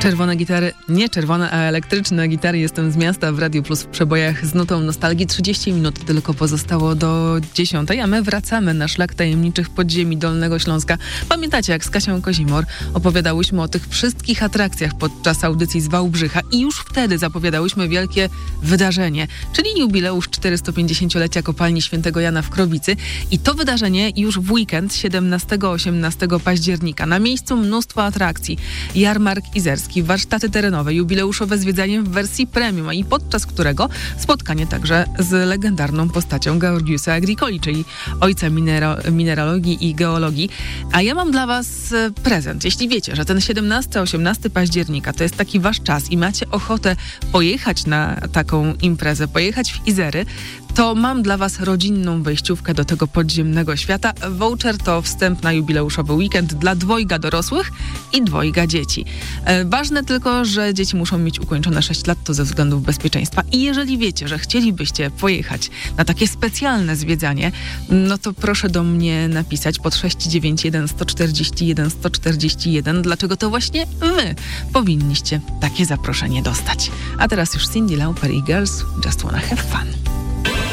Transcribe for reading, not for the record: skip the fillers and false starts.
Czerwone gitary, nie czerwone, a elektryczne gitary. Jestem z miasta w Radiu Plus w przebojach z nutą nostalgii. 30 minut tylko pozostało do 10, a my wracamy na szlak tajemniczych podziemi Dolnego Śląska. Pamiętacie, jak z Kasią Kozimor opowiadałyśmy o tych wszystkich atrakcjach podczas audycji z Wałbrzycha i już wtedy zapowiadałyśmy wielkie wydarzenie, czyli jubileusz 450-lecia kopalni Świętego Jana w Krowicy. I to wydarzenie już w weekend 17-18 października. Na miejscu mnóstwo atrakcji. Jarmark izerski, warsztaty terenowe, jubileuszowe zwiedzanie w wersji premium, i podczas którego spotkanie także z legendarną postacią Georgiusa Agricoli, czyli ojca mineralogii i geologii. A ja mam dla was prezent. Jeśli wiecie, że ten 17-18 października to jest taki wasz czas i macie ochotę pojechać na taką imprezę, pojechać w Izery, to mam dla was rodzinną wejściówkę do tego podziemnego świata. Voucher to wstęp na jubileuszowy weekend dla 2 dorosłych i 2 dzieci. Ważne tylko, że dzieci muszą mieć ukończone 6 lat, to ze względów bezpieczeństwa. I jeżeli wiecie, że chcielibyście pojechać na takie specjalne zwiedzanie, no to proszę do mnie napisać pod 691 141 141, dlaczego to właśnie wy powinniście takie zaproszenie dostać. A teraz już Cyndi Lauper i Girls Just Wanna Have Fun.